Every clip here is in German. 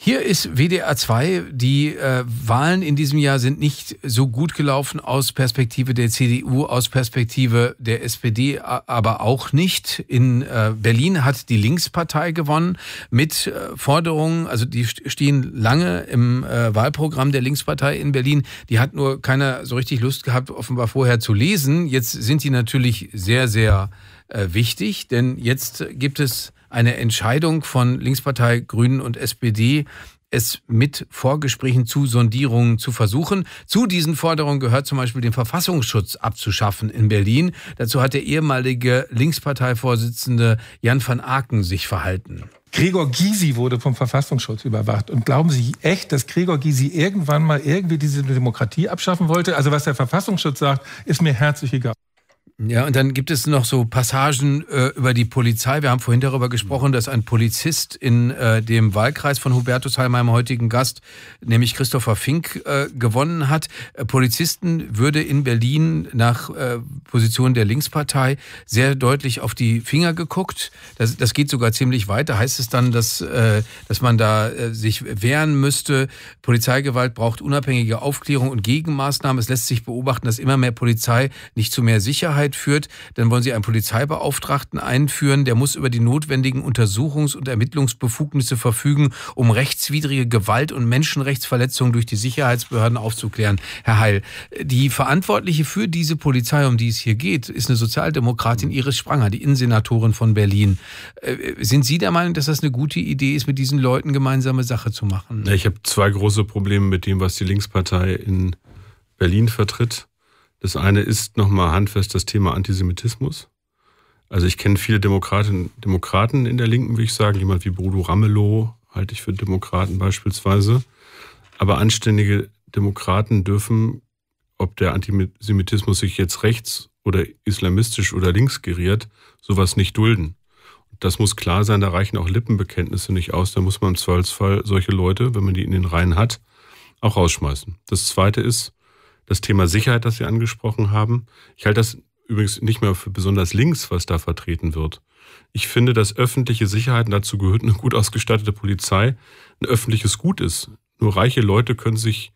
Hier ist WDR 2. Die Wahlen in diesem Jahr sind nicht so gut gelaufen aus Perspektive der CDU, aus Perspektive der SPD, aber auch nicht. In Berlin hat die Linkspartei gewonnen mit Forderungen, also die stehen lange im Wahlprogramm der Linkspartei in Berlin. Die hat nur keiner so richtig Lust gehabt, offenbar vorher zu lesen. Jetzt sind die natürlich sehr, sehr wichtig, denn jetzt gibt es eine Entscheidung von Linkspartei, Grünen und SPD, es mit Vorgesprächen zu Sondierungen zu versuchen. Zu diesen Forderungen gehört zum Beispiel den Verfassungsschutz abzuschaffen in Berlin. Dazu hat der ehemalige Linksparteivorsitzende Jan van Aken sich verhalten. Gregor Gysi wurde vom Verfassungsschutz überwacht. Und glauben Sie echt, dass Gregor Gysi irgendwann mal irgendwie diese Demokratie abschaffen wollte? Also was der Verfassungsschutz sagt, ist mir herzlich egal. Ja, und dann gibt es noch so Passagen über die Polizei. Wir haben vorhin darüber gesprochen, dass ein Polizist in dem Wahlkreis von Hubertusheim, meinem heutigen Gast, nämlich Christopher Fink, gewonnen hat. Polizisten würde in Berlin nach Position der Linkspartei sehr deutlich auf die Finger geguckt. Das geht sogar ziemlich weit. Da heißt es dann, dass man da sich wehren müsste. Polizeigewalt braucht unabhängige Aufklärung und Gegenmaßnahmen. Es lässt sich beobachten, dass immer mehr Polizei nicht zu mehr Sicherheit führt. Dann wollen sie einen Polizeibeauftragten einführen. Der muss über die notwendigen Untersuchungs- und Ermittlungsbefugnisse verfügen, um rechtswidrige Gewalt und Menschenrechtsverletzungen durch die Sicherheitsbehörden aufzuklären. Herr Heil, die Verantwortliche für diese Polizei, um die es hier geht, ist eine Sozialdemokratin, Iris Spranger, die Innensenatorin von Berlin. Sind Sie der Meinung, dass das eine gute Idee ist, mit diesen Leuten gemeinsame Sache zu machen? Ich habe zwei große Probleme mit dem, was die Linkspartei in Berlin vertritt. Das eine ist nochmal handfest das Thema Antisemitismus. Also ich kenne viele Demokratinnen und Demokraten in der Linken, würde ich sagen. Jemand wie Bodo Ramelow halte ich für Demokraten beispielsweise. Aber anständige Demokraten dürfen, ob der Antisemitismus sich jetzt rechts oder islamistisch oder links geriert, sowas nicht dulden. Das muss klar sein, da reichen auch Lippenbekenntnisse nicht aus. Da muss man im Zweifelsfall solche Leute, wenn man die in den Reihen hat, auch rausschmeißen. Das Zweite ist das Thema Sicherheit, das Sie angesprochen haben. Ich halte das übrigens nicht mehr für besonders links, was da vertreten wird. Ich finde, dass öffentliche Sicherheit, und dazu gehört eine gut ausgestattete Polizei, ein öffentliches Gut ist. Nur reiche Leute können sich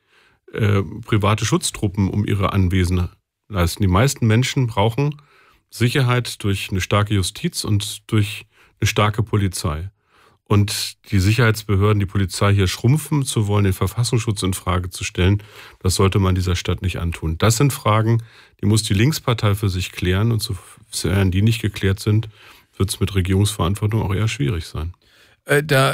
private Schutztruppen um ihre Anwesen leisten. Die meisten Menschen brauchen Sicherheit durch eine starke Justiz und durch eine starke Polizei. Und die Sicherheitsbehörden, die Polizei hier schrumpfen zu wollen, den Verfassungsschutz in Frage zu stellen, das sollte man dieser Stadt nicht antun. Das sind Fragen, die muss die Linkspartei für sich klären. Und sofern die nicht geklärt sind, wird es mit Regierungsverantwortung auch eher schwierig sein. Da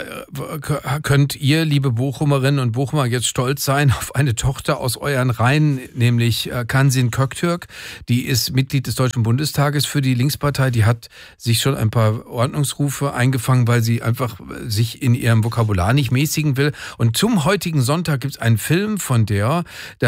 könnt ihr, liebe Bochumerinnen und Bochumer, jetzt stolz sein auf eine Tochter aus euren Reihen, nämlich Kansin Köktürk. Die ist Mitglied des Deutschen Bundestages für die Linkspartei. Die hat sich schon ein paar Ordnungsrufe eingefangen, weil sie einfach sich in ihrem Vokabular nicht mäßigen will. Und zum heutigen Sonntag gibt es einen Film von der,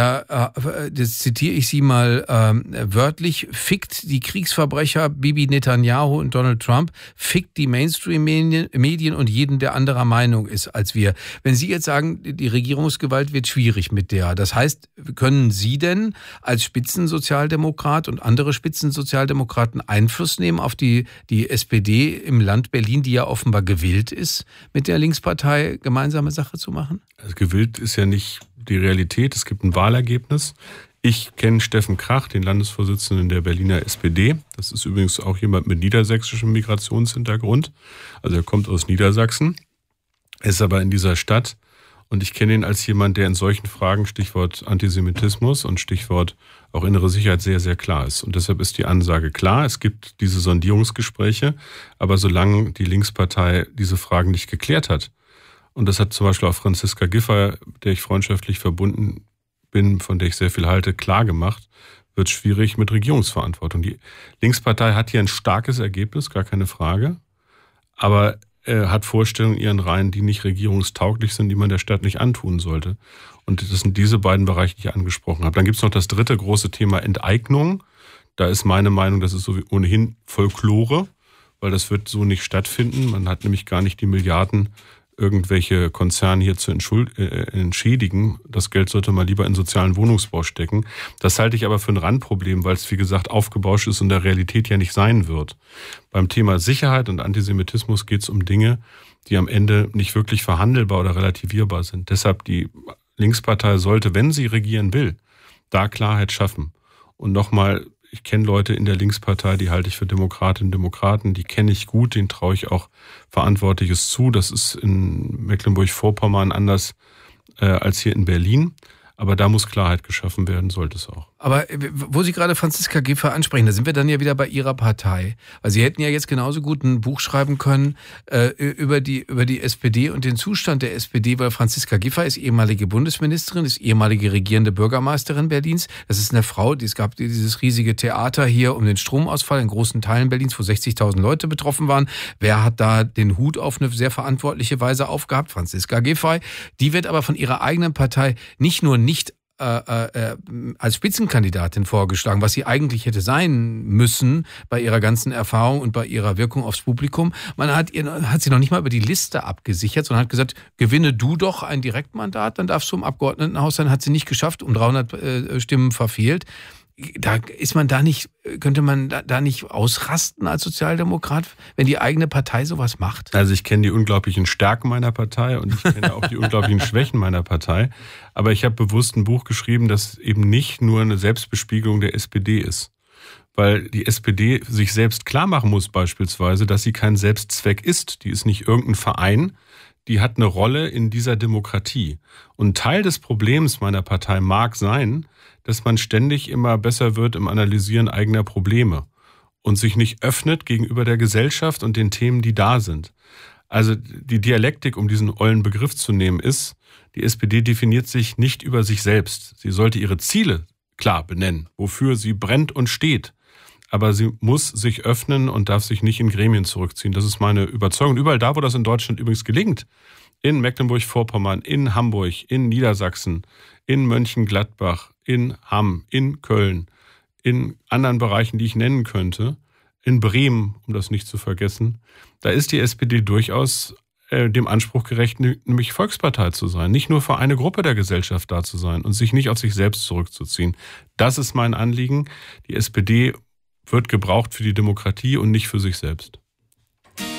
das zitiere ich sie mal wörtlich, fickt die Kriegsverbrecher Bibi Netanyahu und Donald Trump, fickt die Mainstream-Medien und jeden, der anderer Meinung ist als wir. Wenn Sie jetzt sagen, die Regierungsgewalt wird schwierig mit der, das heißt, können Sie denn als Spitzensozialdemokrat und andere Spitzensozialdemokraten Einfluss nehmen auf die SPD im Land Berlin, die ja offenbar gewillt ist, mit der Linkspartei gemeinsame Sache zu machen? Also gewillt ist ja nicht die Realität. Es gibt ein Wahlergebnis. Ich kenne Steffen Krach, den Landesvorsitzenden der Berliner SPD. Das ist übrigens auch jemand mit niedersächsischem Migrationshintergrund. Also er kommt aus Niedersachsen, ist aber in dieser Stadt. Und ich kenne ihn als jemand, der in solchen Fragen, Stichwort Antisemitismus und Stichwort auch innere Sicherheit, sehr, sehr klar ist. Und deshalb ist die Ansage klar, es gibt diese Sondierungsgespräche. Aber solange die Linkspartei diese Fragen nicht geklärt hat, und das hat zum Beispiel auch Franziska Giffey, der ich freundschaftlich verbunden bin, von der ich sehr viel halte, klar gemacht, wird schwierig mit Regierungsverantwortung. Die Linkspartei hat hier ein starkes Ergebnis, gar keine Frage, aber hat Vorstellungen in ihren Reihen, die nicht regierungstauglich sind, die man der Stadt nicht antun sollte. Und das sind diese beiden Bereiche, die ich angesprochen habe. Dann gibt es noch das dritte große Thema Enteignung. Da ist meine Meinung, das ist so ohnehin Folklore, weil das wird so nicht stattfinden. Man hat nämlich gar nicht die Milliarden, irgendwelche Konzerne hier zu entschädigen. Das Geld sollte man lieber in sozialen Wohnungsbau stecken. Das halte ich aber für ein Randproblem, weil es, wie gesagt, aufgebauscht ist und der Realität ja nicht sein wird. Beim Thema Sicherheit und Antisemitismus geht es um Dinge, die am Ende nicht wirklich verhandelbar oder relativierbar sind. Deshalb die Linkspartei sollte, wenn sie regieren will, da Klarheit schaffen. Und nochmal, ich kenne Leute in der Linkspartei, die halte ich für Demokratinnen und Demokraten, die kenne ich gut, denen traue ich auch Verantwortliches zu. Das ist in Mecklenburg-Vorpommern anders als hier in Berlin. Aber da muss Klarheit geschaffen werden, sollte es auch. Aber wo Sie gerade Franziska Giffey ansprechen, da sind wir dann ja wieder bei Ihrer Partei. Weil Sie hätten ja jetzt genauso gut ein Buch schreiben können über die SPD und den Zustand der SPD, weil Franziska Giffey ist ehemalige Bundesministerin, ist ehemalige regierende Bürgermeisterin Berlins. Das ist eine Frau, es gab dieses riesige Theater hier um den Stromausfall in großen Teilen Berlins, wo 60.000 Leute betroffen waren. Wer hat da den Hut auf eine sehr verantwortliche Weise aufgehabt? Franziska Giffey. Die wird aber von ihrer eigenen Partei nicht als Spitzenkandidatin vorgeschlagen, was sie eigentlich hätte sein müssen bei ihrer ganzen Erfahrung und bei ihrer Wirkung aufs Publikum. Man hat sie noch nicht mal über die Liste abgesichert, sondern hat gesagt, gewinne du doch ein Direktmandat, dann darfst du im Abgeordnetenhaus sein. Hat sie nicht geschafft, um 300 Stimmen verfehlt. Könnte man da nicht ausrasten als Sozialdemokrat, wenn die eigene Partei sowas macht? Also ich kenne die unglaublichen Stärken meiner Partei und ich kenne auch die unglaublichen Schwächen meiner Partei. Aber ich habe bewusst ein Buch geschrieben, das eben nicht nur eine Selbstbespiegelung der SPD ist. Weil die SPD sich selbst klar machen muss beispielsweise, dass sie kein Selbstzweck ist. Die ist nicht irgendein Verein. Die hat eine Rolle in dieser Demokratie. Und Teil des Problems meiner Partei mag sein, dass man ständig immer besser wird im Analysieren eigener Probleme und sich nicht öffnet gegenüber der Gesellschaft und den Themen, die da sind. Also die Dialektik, um diesen ollen Begriff zu nehmen, ist, die SPD definiert sich nicht über sich selbst. Sie sollte ihre Ziele klar benennen, wofür sie brennt und steht. Aber sie muss sich öffnen und darf sich nicht in Gremien zurückziehen. Das ist meine Überzeugung. Überall da, wo das in Deutschland übrigens gelingt, in Mecklenburg-Vorpommern, in Hamburg, in Niedersachsen, in Mönchengladbach, in Hamm, in Köln, in anderen Bereichen, die ich nennen könnte, in Bremen, um das nicht zu vergessen, da ist die SPD durchaus dem Anspruch gerecht, nämlich Volkspartei zu sein, nicht nur für eine Gruppe der Gesellschaft da zu sein und sich nicht auf sich selbst zurückzuziehen. Das ist mein Anliegen. Die SPD wird gebraucht für die Demokratie und nicht für sich selbst.